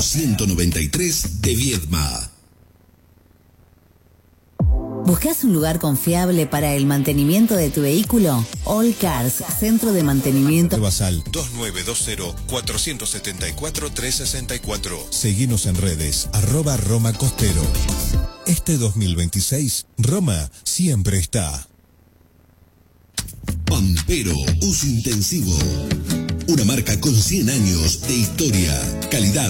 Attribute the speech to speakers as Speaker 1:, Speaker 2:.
Speaker 1: 193 de Viedma.
Speaker 2: ¿Buscas un lugar confiable para el mantenimiento de tu vehículo? All Cars, centro de mantenimiento.
Speaker 3: Basal 2920-474-364. Seguinos en redes, @Roma Costero. Este 2026, Roma siempre está.
Speaker 1: Pampero, uso intensivo. Una marca con 100 años de historia, calidad